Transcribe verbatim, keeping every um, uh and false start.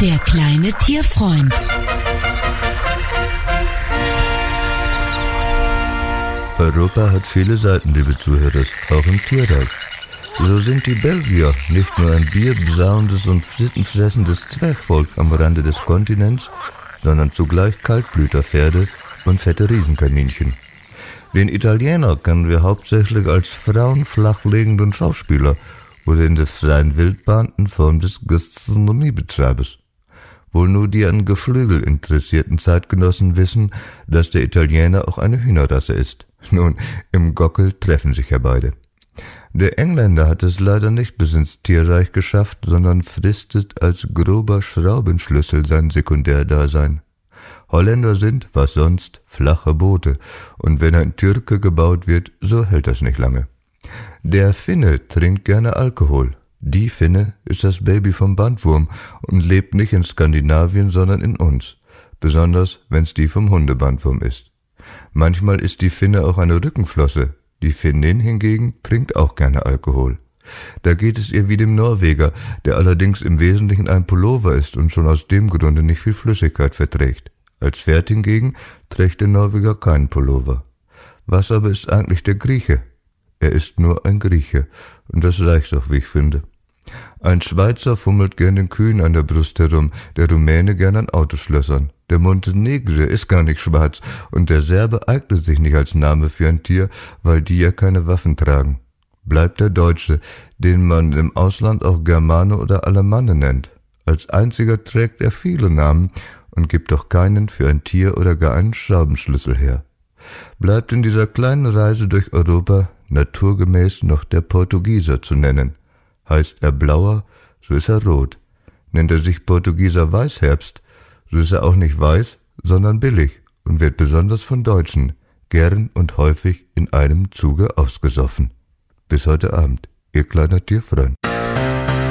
Der kleine Tierfreund. Europa hat viele Seiten, liebe Zuhörer, auch im Tierreich. So sind die Belgier nicht nur ein bierbesauendes und sittenfressendes Zwergvolk am Rande des Kontinents, sondern zugleich Kaltblüterpferde und fette Riesenkaninchen. Den Italiener kennen wir hauptsächlich als frauenflachlegenden Schauspieler oder in der freien Wildbahn in Form des Gastronomiebetreibers. Wohl nur die an Geflügel interessierten Zeitgenossen wissen, dass der Italiener auch eine Hühnerrasse ist. Nun, im Gockel treffen sich ja beide. Der Engländer hat es leider nicht bis ins Tierreich geschafft, sondern fristet als grober Schraubenschlüssel sein Sekundärdasein. Holländer sind, was sonst, flache Boote, und wenn ein Türke gebaut wird, so hält das nicht lange. Der Finne trinkt gerne Alkohol. Die Finne ist das Baby vom Bandwurm und lebt nicht in Skandinavien, sondern in uns, besonders wenn's die vom Hundebandwurm ist. Manchmal ist die Finne auch eine Rückenflosse, die Finnin hingegen trinkt auch gerne Alkohol. Da geht es ihr wie dem Norweger, der allerdings im Wesentlichen ein Pullover ist und schon aus dem Grunde nicht viel Flüssigkeit verträgt. Als Pferd hingegen trägt der Norweger keinen Pullover. Was aber ist eigentlich der Grieche? Er ist nur ein Grieche, und das reicht auch, wie ich finde. Ein Schweizer fummelt gern den Kühen an der Brust herum, der Rumäne gern an Autoschlössern. Der Montenegre ist gar nicht schwarz und der Serbe eignet sich nicht als Name für ein Tier, weil die ja keine Waffen tragen. Bleibt der Deutsche, den man im Ausland auch Germane oder Alemanne nennt. Als einziger trägt er viele Namen und gibt doch keinen für ein Tier oder gar einen Schraubenschlüssel her. Bleibt in dieser kleinen Reise durch Europa naturgemäß noch der Portugieser zu nennen. Heißt er Blauer, so ist er rot. Nennt er sich Portugieser Weißherbst, so ist er auch nicht weiß, sondern billig und wird besonders von Deutschen gern und häufig in einem Zuge ausgesoffen. Bis heute Abend, Ihr kleiner Tierfreund.